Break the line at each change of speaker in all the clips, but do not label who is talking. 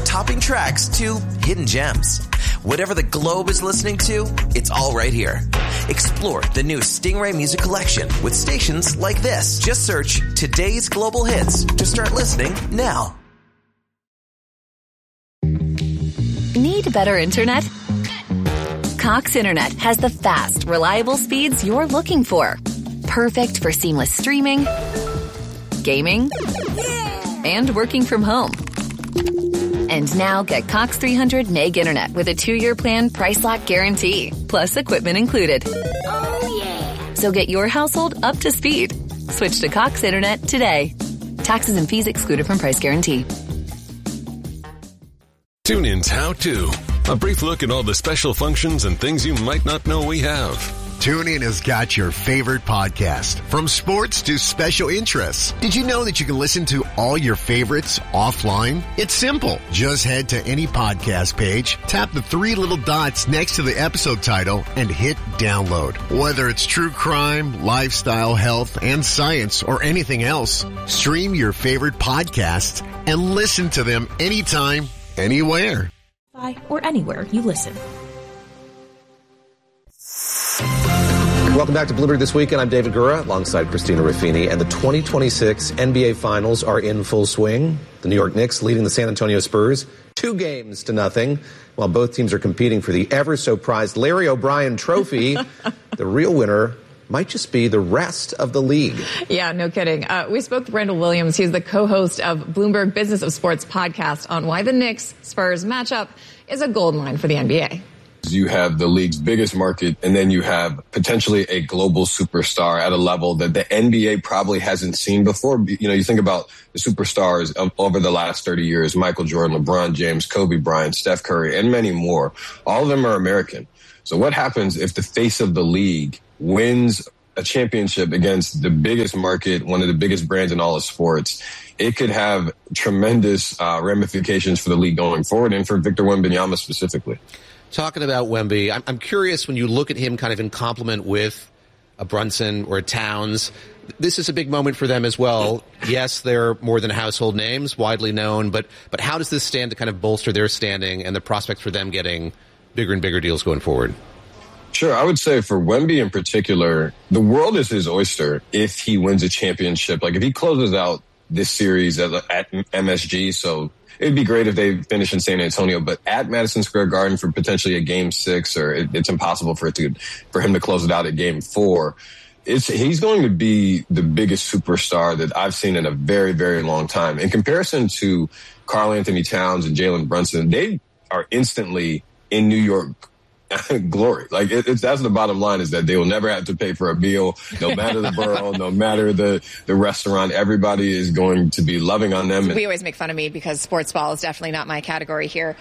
chart-topping tracks to hidden gems. Whatever the globe is listening to, it's all right here. Explore the new Stingray Music Collection with stations like this. Just search Today's Global Hits to start listening now.
Need better internet? Cox Internet has the fast, reliable speeds you're looking for. Perfect for seamless streaming, gaming, and working from home. And now get Cox 300 meg internet with a 2-year plan price lock guarantee, plus equipment included.
Oh, yeah.
So get your household up to speed. Switch to Cox Internet today. Taxes and fees excluded from price guarantee.
TuneIn's How To. A brief look at all the special functions and things you might not know we have.
TuneIn has got your favorite podcast, from sports to special interests. Did you know that you can listen to all your favorites offline? It's simple. Just head to any podcast page, tap the 3 little dots next to the episode title, and hit download. Whether it's true crime, lifestyle, health, and science, or anything else, stream your favorite podcasts and listen to them anytime, anywhere.
Or anywhere you listen.
Welcome back to Bloomberg This Week, and I'm David Gura alongside Christina Ruffini. And the 2026 NBA Finals are in full swing. The New York Knicks leading the San Antonio Spurs 2-0, while both teams are competing for the ever-so-prized Larry O'Brien Trophy. The real winner might just be the rest of the league.
Yeah, no kidding. We spoke to Randall Williams. He's the co-host of Bloomberg Business of Sports podcast on why the Knicks-Spurs matchup is a goldmine for the NBA.
You have the league's biggest market, and then you have potentially a global superstar at a level that the NBA probably hasn't seen before. You know, you think about the superstars over the last 30 years, Michael Jordan, LeBron James, Kobe Bryant, Steph Curry, and many more. All of them are American. So what happens if the face of the league wins a championship against the biggest market, one of the biggest brands in all of sports? It could have tremendous ramifications for the league going forward and for Victor Wembanyama specifically.
Talking about Wemby, I'm curious when you look at him kind of in complement with a Brunson or a Towns. This is a big moment for them as well. Yes, they're more than household names, widely known, but how does this stand to kind of bolster their standing and the prospects for them getting bigger and bigger deals going forward?
Sure. I would say for Wemby in particular, the world is his oyster if he wins a championship. Like if he closes out this series at MSG, so it'd be great if they finish in San Antonio, but at Madison Square Garden for potentially a Game 6, or it's impossible for him to close it out at Game 4. He's going to be the biggest superstar that I've seen in a very, very long time. In comparison to Karl Anthony Towns and Jalen Brunson, they are instantly in New York glory. Like that's the bottom line, is that they will never have to pay for a meal, no matter the borough, no matter the restaurant. Everybody is going to be loving on them.
We always make fun of me because sports ball is definitely not my category here.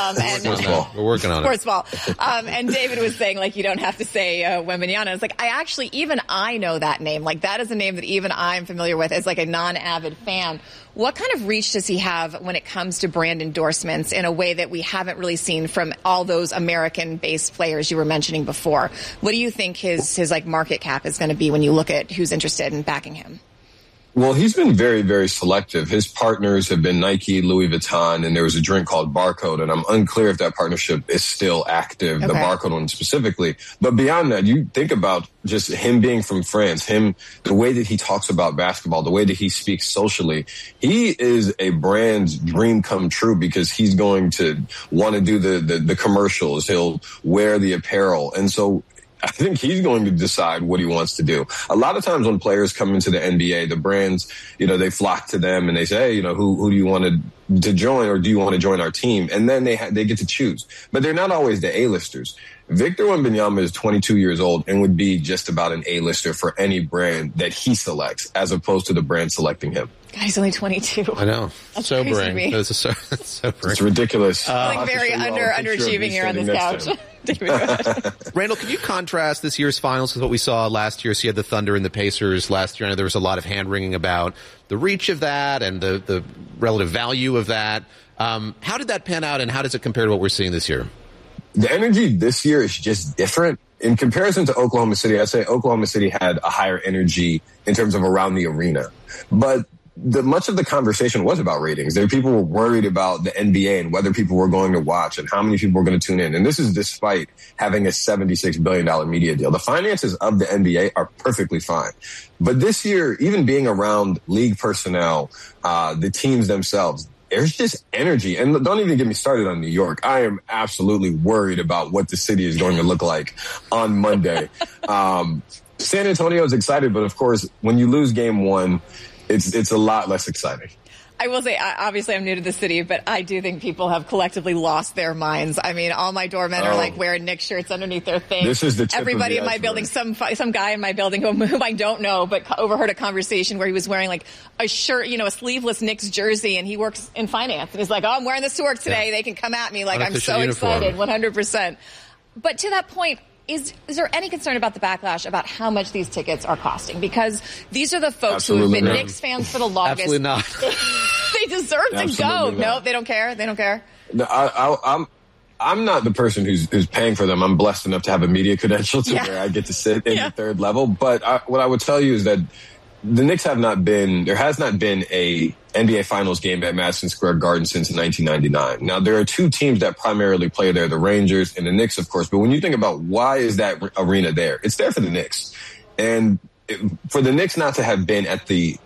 We're working on
sports ball. And David was saying, like, you don't have to say Wembanyama. It's like, even I know that name. Like, that is a name that even I'm familiar with as like a non-avid fan. What kind of reach does he have when it comes to brand endorsements in a way that we haven't really seen from all those American-based players you were mentioning before? What do you think his like market cap is going to be when you look at who's interested in backing him?
Well, he's been very, very selective. His partners have been Nike, Louis Vuitton, and there was a drink called Barcode, and I'm unclear if that partnership is still active, the Barcode one specifically. But beyond that, you think about just him being from France, the way that he talks about basketball, the way that he speaks socially. He is a brand's dream come true because he's going to want to do the commercials. He'll wear the apparel. And so I think he's going to decide what he wants to do. A lot of times when players come into the NBA, the brands, they flock to them and they say, hey, who do you want to join, or do you want to join our team? And then they get to choose. But they're not always the A-listers. Victor Wembanyama is 22 years old and would be just about an A-lister for any brand that he selects, as opposed to the brand selecting him.
God, he's only 22.
I know.
That's
sobering.
Crazy to me.
Sobering.
It's ridiculous.
Like very underachieving here on this couch.
Randall, can you contrast this year's finals with what we saw last year? So you had the Thunder and the Pacers last year. I know there was a lot of hand-wringing about the reach of that and the relative value of that. How did that pan out, and how does it compare to what we're seeing this year?
The energy this year is just different. In comparison to Oklahoma City, I'd say Oklahoma City had a higher energy in terms of around the arena. But much of the conversation was about ratings. People were worried about the NBA and whether people were going to watch and how many people were going to tune in. And this is despite having a $76 billion media deal. The finances of the NBA are perfectly fine. But this year, even being around league personnel, the teams themselves, there's just energy. And don't even get me started on New York. I am absolutely worried about what the city is going to look like on Monday. San Antonio is excited, but of course, when you lose game one, it's a lot less exciting.
I will say, obviously, I'm new to the city, but I do think people have collectively lost their minds. I mean, all my doormen are like wearing Knicks shirts underneath their things.
This is the tip
Everybody
of the
in my building, some guy in my building whom I don't know, but overheard a conversation where he was wearing like a shirt, a sleeveless Knicks jersey, and he works in finance. And he's like, I'm wearing this to work today. Yeah. They can come at me. Like, I'm so excited, 100%. But to that point, is there any concern about the backlash about how much these tickets are costing? Because these are the folks who have been Knicks fans for the longest.
Absolutely not.
They deserve to go. No, they don't care. They don't care.
No, I'm not the person who's paying for them. I'm blessed enough to have a media credential where I get to sit in the third level. But what I would tell you is that the Knicks there has not been a NBA Finals game at Madison Square Garden since 1999. Now, there are two teams that primarily play there, the Rangers and the Knicks, of course. But when you think about why is that arena there, it's there for the Knicks. And for the Knicks not to have been at the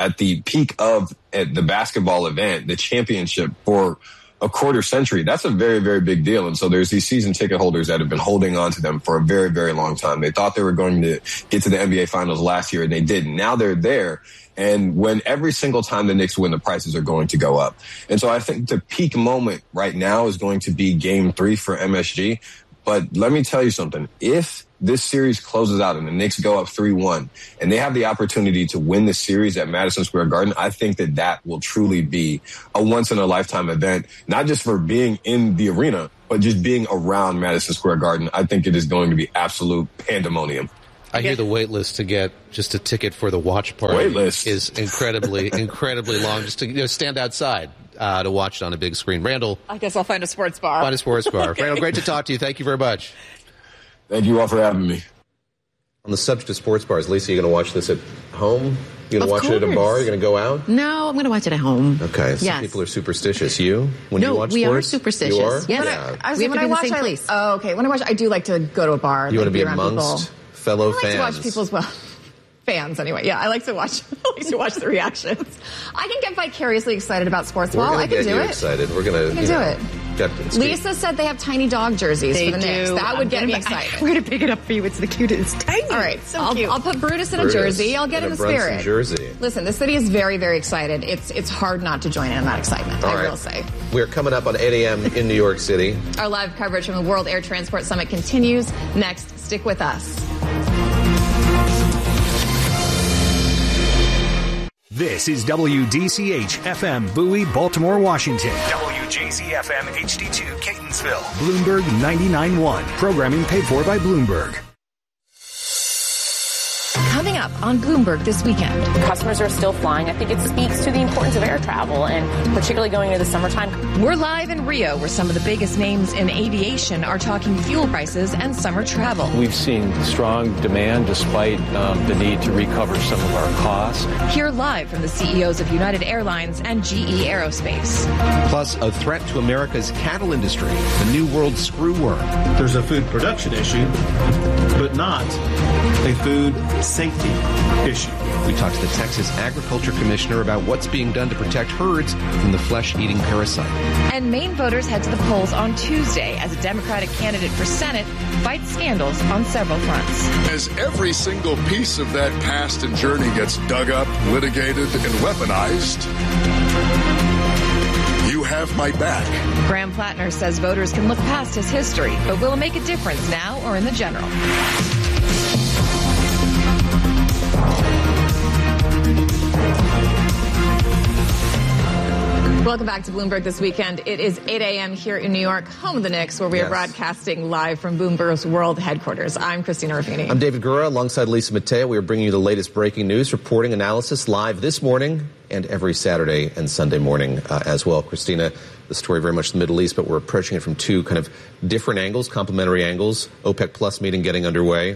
peak of the basketball event, the championship, for a quarter century, that's a very, very big deal. And so there's these season ticket holders that have been holding on to them for a very, very long time. They thought they were going to get to the NBA Finals last year, and they didn't. Now they're there. And when every single time the Knicks win, the prices are going to go up. And so I think the peak moment right now is going to be Game 3 for MSG. But let me tell you something. If this series closes out and the Knicks go up 3-1 and they have the opportunity to win the series at Madison Square Garden, I think that will truly be a once-in-a-lifetime event, not just for being in the arena, but just being around Madison Square Garden. I think it is going to be absolute pandemonium.
I hear the wait list to get just a ticket for the watch party is incredibly long, just to stand outside to watch it on a big screen. Randall.
I guess I'll find a sports bar.
Find a sports bar. Okay. Randall, great to talk to you. Thank you very much.
Thank you all for having me.
On the subject of sports bars, Lisa, you going to watch this at home? You going to watch it at a bar? You going to go out?
No, I'm going to watch it at home.
Okay. Some people are superstitious. You? When you watch sports?
No, we are superstitious.
You are?
Yes.
Yeah.
We have to be in the same place.
Oh, okay. When I watch, I do like to go to a bar.
You want to be amongst fellow fans?
I like to watch people as well. Fans, anyway. Yeah, I like to watch the reactions. I can get vicariously excited about sports ball. I can do it.
Excited. We're going to
do it. Lisa said they have tiny dog jerseys for the Knicks. That would get me excited.
We're going to pick it up for you. It's the cutest. It's tiny.
All right, so cute. I'll put Brutus in a jersey. I'll get in the spirit.
Jersey.
Listen, the city is very, very excited. It's hard not to join in that excitement, I will say.
We're coming up on 8 a.m. in New York City.
Our live coverage from the World Air Transport Summit continues. Next, stick with us.
This is WDCH-FM Bowie, Baltimore, Washington. WJZ-FM HD2 Catonsville. Bloomberg 99.1. Programming paid for by Bloomberg.
Coming up on Bloomberg this weekend.
Customers are still flying. I think it speaks to the importance of air travel, and particularly going into the summertime.
We're live in Rio, where some of the biggest names in aviation are talking fuel prices and summer travel.
We've seen strong demand despite the need to recover some of our costs.
Hear live from the CEOs of United Airlines and GE Aerospace.
Plus, a threat to America's cattle industry, the New World screwworm.
There's a food production issue, but not a food safety issue.
We talked to the Texas Agriculture Commissioner about what's being done to protect herds from the flesh-eating parasite.
And Maine voters head to the polls on Tuesday as a Democratic candidate for Senate fights scandals on several fronts.
As every single piece of that past and journey gets dug up, litigated, and weaponized, you have my back.
Graham Plattner says voters can look past his history, but will it make a difference now or in the general?
Welcome back to Bloomberg This Weekend. It is 8 a.m. here in New York, home of the Knicks, where we are broadcasting live from Bloomberg's World Headquarters. I'm Christina Ruffini.
I'm David Gura, alongside Lisa Mateo. We are bringing you the latest breaking news, reporting, analysis live this morning and every Saturday and Sunday morning as well. Christina, the story very much the Middle East, but we're approaching it from two kind of different angles, complementary angles. OPEC Plus meeting getting underway.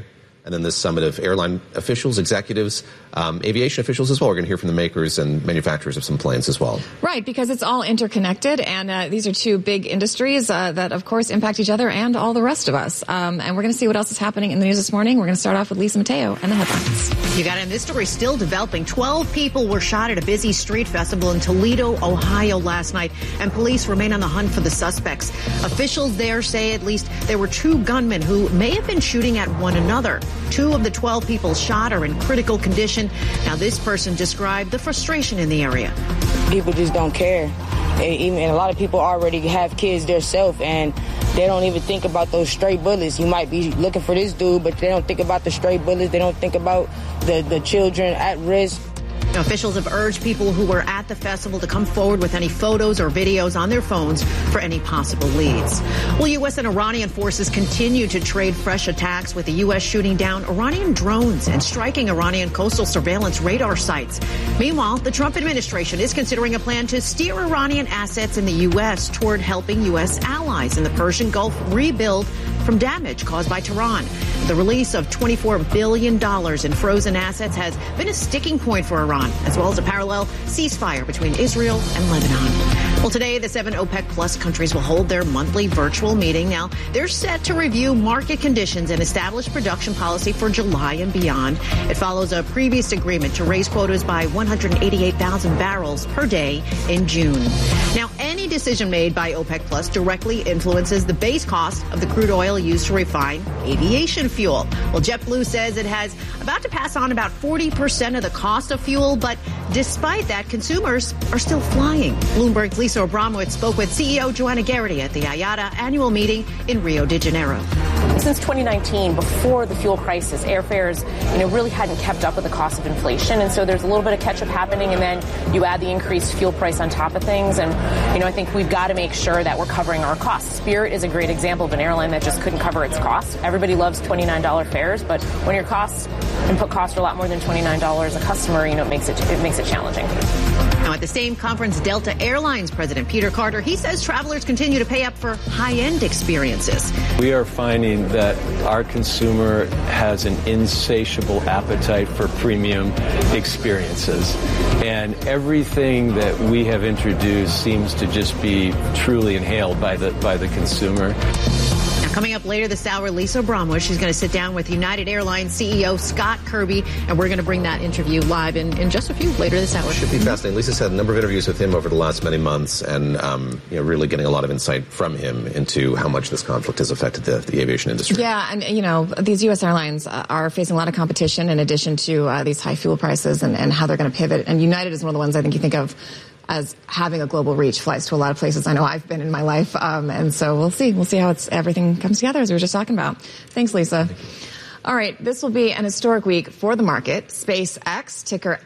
and then this summit of airline officials, executives, aviation officials as well. We're going to hear from the makers and manufacturers of some planes as well.
Right, because it's all interconnected, and these are two big industries that, of course, impact each other and all the rest of us. And we're going to see what else is happening in the news this morning. We're going to start off with Lisa Mateo and the headlines.
You got it. And this story is still developing. 12 people were shot at a busy street festival in Toledo, Ohio last night, and police remain on the hunt for the suspects. Officials there say at least there were 2 gunmen who may have been shooting at one another. 2 of the 12 people shot are in critical condition. Now, this person described the frustration in the area.
People just don't care. And a lot of people already have kids themselves, and they don't even think about those stray bullets. You might be looking for this dude, but they don't think about the stray bullets. They don't think about the children at risk.
Now, officials have urged people who were at the festival to come forward with any photos or videos on their phones for any possible leads. Well, U.S. and Iranian forces continue to trade fresh attacks, with the U.S. shooting down Iranian drones and striking Iranian coastal surveillance radar sites. Meanwhile, the Trump administration is considering a plan to steer Iranian assets in the U.S. toward helping U.S. allies in the Persian Gulf rebuild from damage caused by Tehran. The release of $24 billion in frozen assets has been a sticking point for Iran, as well as a parallel ceasefire between Israel and Lebanon. Well, today, the 7 OPEC Plus countries will hold their monthly virtual meeting. Now, they're set to review market conditions and establish production policy for July and beyond. It follows a previous agreement to raise quotas by 188,000 barrels per day in June. Now, any decision made by OPEC Plus directly influences the base cost of the crude oil used to refine aviation fuel. Well, JetBlue says it has about to pass on about 40% of the cost of fuel, but despite that, consumers are still flying. Bloomberg's Lisa Abramowitz spoke with CEO Joanna Garrity at the IATA annual meeting in Rio de Janeiro.
Since 2019, before the fuel crisis, airfares, really hadn't kept up with the cost of inflation. And so there's a little bit of catch-up happening, and then you add the increased fuel price on top of things. And, I think we've got to make sure that we're covering our costs. Spirit is a great example of an airline that just couldn't cover its costs. Everybody loves $29 fares, but when your input costs are a lot more than $29 a customer, it makes it challenging.
Now, at the same conference, Delta Airlines President Peter Carter, he says travelers continue to pay up for high-end experiences.
We are finding that our consumer has an insatiable appetite for premium experiences. And everything that we have introduced seems to just be truly inhaled by the consumer.
Coming up later this hour, Lisa Abramowitz, she's going to sit down with United Airlines CEO Scott Kirby, and we're going to bring that interview live in just a few later this hour.
Should be fascinating. Lisa's had a number of interviews with him over the last many months, and really getting a lot of insight from him into how much this conflict has affected the aviation industry.
Yeah, and these U.S. airlines are facing a lot of competition in addition to these high fuel prices and how they're going to pivot. And United is one of the ones I think you think of as having a global reach, flies to a lot of places I know I've been in my life. And so we'll see how everything comes together, as we were just talking about. Thanks, Lisa. All right, this will be an historic week for the market. SpaceX, ticker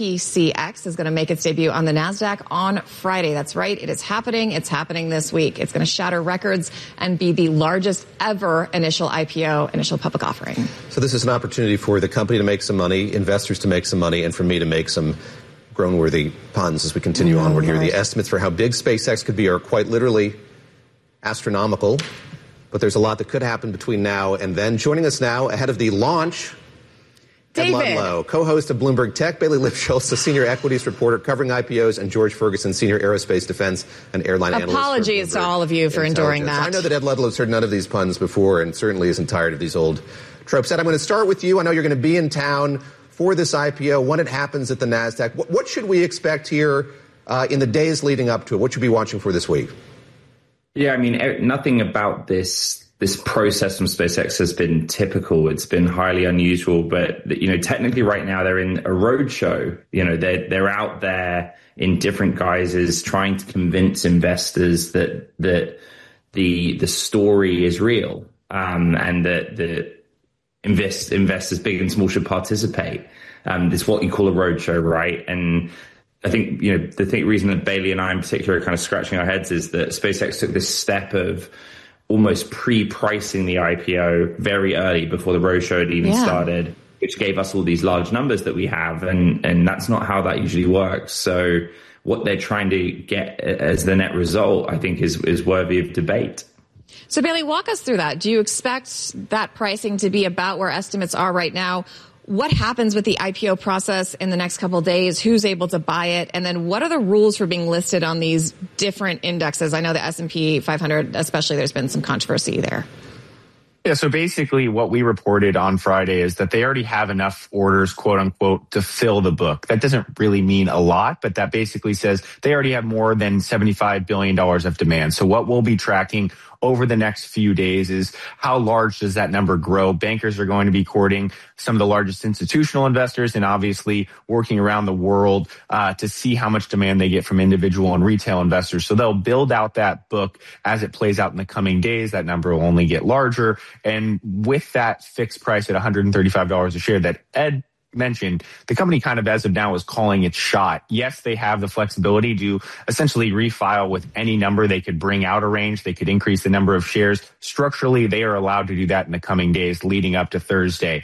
SPCX, is going to make its debut on the NASDAQ on Friday. That's right. It is happening. It's happening this week. It's going to shatter records and be the largest ever initial IPO, initial public offering.
So this is an opportunity for the company to make some money, investors to make some money, and for me to make some groan-worthy puns as we continue onward here. The estimates for how big SpaceX could be are quite literally astronomical, but there's a lot that could happen between now and then. Joining us now ahead of the launch,
David
Ed Ludlow, co-host of Bloomberg Tech, Bailey Lipschultz, a senior equities reporter covering IPOs, and George Ferguson, senior aerospace defense and airline analyst.
Apologies to all of you for enduring that.
I know that Ed Ludlow's heard none of these puns before and certainly isn't tired of these old tropes. Ed, I'm going to start with you. I know you're going to be in town for this IPO when it happens at the NASDAQ. What should we expect here in the days leading up to it? What should we be watching for this week?
Yeah, nothing about this process from SpaceX has been typical. It's been highly unusual, but technically right now they're in a roadshow. They're out there in different guises trying to convince investors that the story is real, and that the investors big and small should participate. It's what you call a roadshow, right? And I think, the reason that Bailey and I in particular are kind of scratching our heads is that SpaceX took this step of almost pre-pricing the IPO very early before the roadshow had even started, which gave us all these large numbers that we have. And that's not how that usually works. So what they're trying to get as the net result, I think, is worthy of debate.
So, Bailey, walk us through that. Do you expect that pricing to be about where estimates are right now? What happens with the IPO process in the next couple of days? Who's able to buy it? And then what are the rules for being listed on these different indexes? I know the S&P 500, especially, there's been some controversy there.
Yeah, so basically what we reported on Friday is that they already have enough orders, quote unquote, to fill the book. That doesn't really mean a lot, but that basically says they already have more than $75 billion of demand. So what we'll be tracking over the next few days is how large does that number grow? Bankers are going to be courting some of the largest institutional investors and obviously working around the world to see how much demand they get from individual and retail investors. So they'll build out that book as it plays out in the coming days. That number will only get larger. And with that fixed price at $135 a share that Ed mentioned, the company kind of as of now is calling its shot. Yes, they have the flexibility to essentially refile with any number. They could bring out a range. They could increase the number of shares. Structurally, they are allowed to do that in the coming days leading up to Thursday.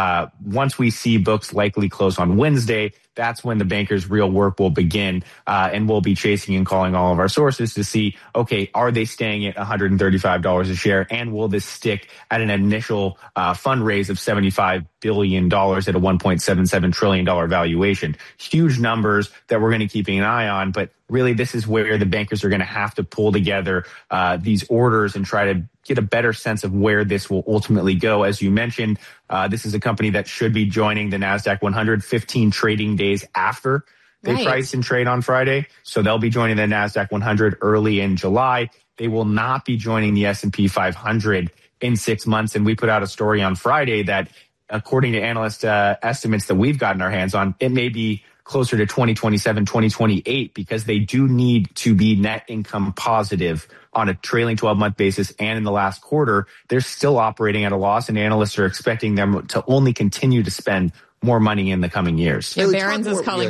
Once we see books likely close on Wednesday, that's when the bankers' real work will begin, and we'll be chasing and calling all of our sources to see, okay, are they staying at $135 a share, and will this stick at an initial fundraise of $75 billion at a $1.77 trillion valuation? Huge numbers that we're going to keep an eye on, but really this is where the bankers are going to have to pull together these orders and try to get a better sense of where this will ultimately go. As you mentioned, this is a company that should be joining the NASDAQ 100 15 trading days after they price and trade on Friday. So they'll be joining the NASDAQ 100 early in July. They will not be joining the S&P 500 in 6 months. And we put out a story on Friday that according to analyst estimates that we've gotten our hands on, it may be closer to 2027, 2028, because they do need to be net income positive on a trailing 12-month basis. And in the last quarter, they're still operating at a loss, and analysts are expecting them to only continue to spend more money in the coming years.
Yeah, Barron's is calling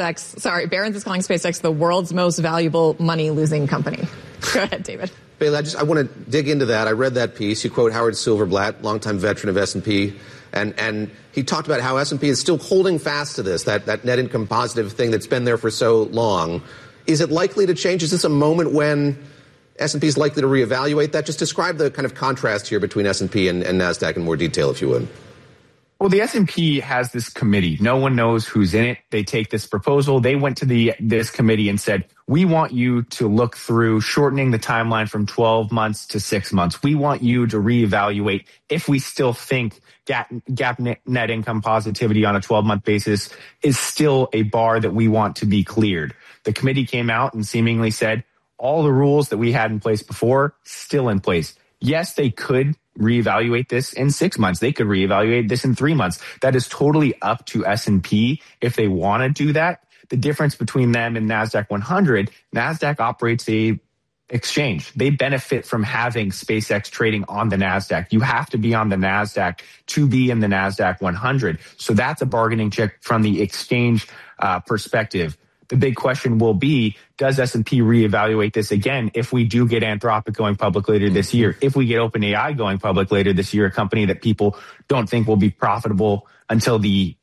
SpaceX the world's most valuable money-losing company. Go ahead, David.
Bailey, I want to dig into that. I read that piece. You quote Howard Silverblatt, longtime veteran of S&P, and he talked about how S&P is still holding fast to this, that net income positive thing that's been there for so long. Is it likely to change? Is this a moment when S&P is likely to reevaluate that? Just describe the kind of contrast here between S&P and NASDAQ in more detail, if you would.
Well, the S&P has this committee. No one knows who's in it. They take this proposal. They went to this committee and said, we want you to look through shortening the timeline from 12 months to 6 months. We want you to reevaluate if we still think GAAP net income positivity on a 12-month basis is still a bar that we want to be cleared. The committee came out and seemingly said all the rules that we had in place before, still in place. Yes, they could reevaluate this in 6 months. They could reevaluate this in 3 months. That is totally up to S&P if they want to do that. The difference between them and NASDAQ 100, NASDAQ operates a exchange. They benefit from having SpaceX trading on the NASDAQ. You have to be on the NASDAQ to be in the NASDAQ 100. So that's a bargaining chip from the exchange perspective. The big question will be, does S&P reevaluate this again if we do get Anthropic going public later this year? If we get OpenAI going public later this year, a company that people don't think will be profitable until the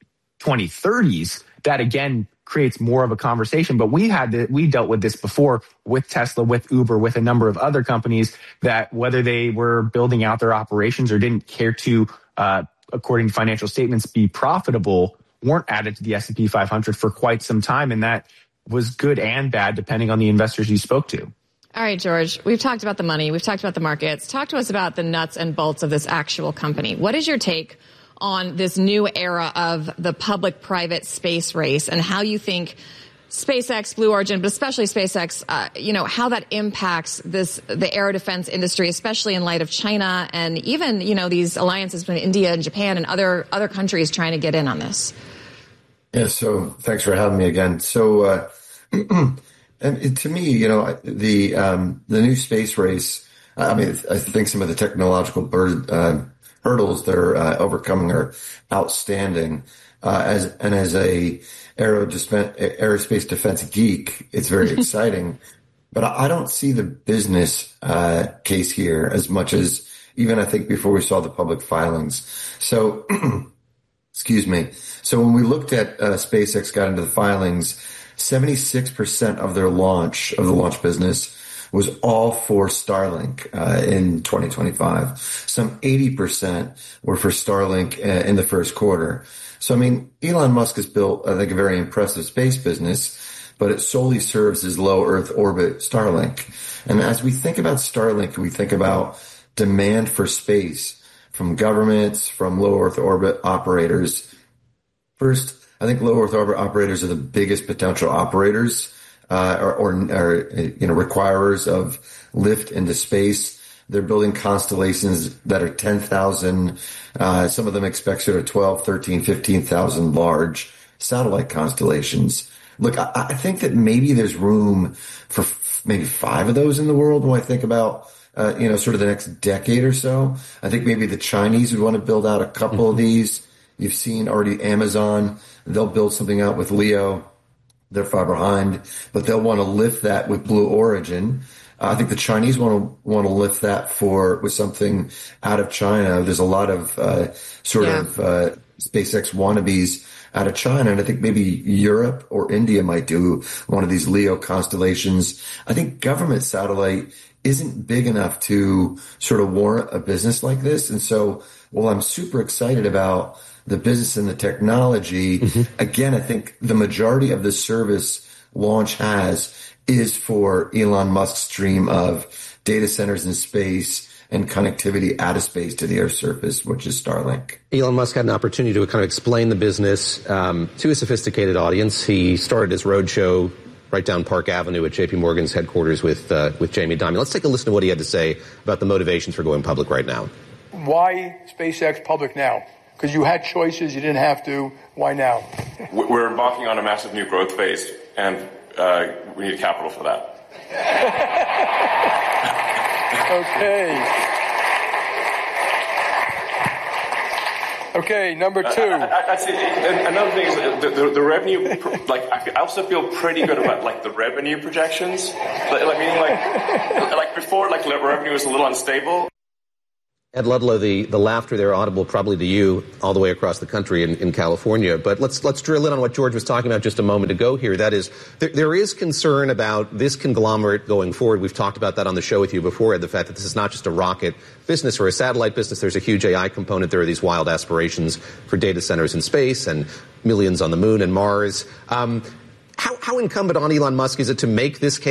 2030s, that again creates more of a conversation. But we dealt with this before with Tesla, with Uber, with a number of other companies that whether they were building out their operations or didn't care to, according to financial statements, be profitable, weren't added to the S&P 500 for quite some time. And that was good and bad, depending on the investors you spoke to.
All right, George, we've talked about the money. We've talked about the markets. Talk to us about the nuts and bolts of this actual company. What is your take on this new era of the public-private space race and how you think SpaceX, Blue Origin, but especially SpaceX, how that impacts the aero defense industry, especially in light of China and even, these alliances between India and Japan and other countries trying to get in on this?
Yeah, so thanks for having me again. So, and to me, the new space race, I think some of the technological hurdles that are overcoming are outstanding. As a aerospace defense geek, it's very exciting, but I don't see the business case here as much as even I think before we saw the public filings. So, excuse me. So when we looked at SpaceX got into the filings, 76% of their launch business was all for Starlink in 2025. Some 80% were for Starlink in the first quarter. So, I mean, Elon Musk has built, I think, a very impressive space business, but it solely serves his low Earth orbit Starlink. And as we think about Starlink, we think about demand for space from governments, from low Earth orbit operators. First, I think low Earth orbit operators are the biggest potential operators or requirers of lift into space. They're building constellations that are 10,000. Some of them expect sort of 12, 13, 15,000 large satellite constellations. Look, I think that maybe there's room for maybe 5 of those in the world when I think about, sort of the next decade or so. I think maybe the Chinese would want to build out a couple of these. You've seen already Amazon. They'll build something out with LEO. They're far behind, but they'll want to lift that with Blue Origin. I think the Chinese want to lift that with something out of China. There's a lot of SpaceX wannabes out of China, and I think maybe Europe or India might do one of these LEO constellations. I think government satellite isn't big enough to sort of warrant a business like this, and so while I'm super excited about the business and the technology, again, I think the majority of the service launch is for Elon Musk's dream of data centers in space and connectivity out of space to the Earth's surface, which is Starlink.
Elon Musk had an opportunity to kind of explain the business to a sophisticated audience. He started his roadshow right down Park Avenue at JP Morgan's headquarters with Jamie Dimon. Let's take a listen to what he had to say about the motivations for going public right now.
Why SpaceX public now? Because you had choices, you didn't have to. Why now?
We're embarking on a massive new growth phase, and we need capital for that.
Okay, number 2.
Another thing is the revenue. I also feel pretty good about the revenue projections. Before, revenue was a little unstable.
Ed Ludlow, the laughter there audible probably to you all the way across the country in California. But let's drill in on what George was talking about just a moment ago here. That is, there is concern about this conglomerate going forward. We've talked about that on the show with you before, Ed, the fact that this is not just a rocket business or a satellite business. There's a huge AI component. There are these wild aspirations for data centers in space and millions on the moon and Mars. How incumbent on Elon Musk is it to make this case?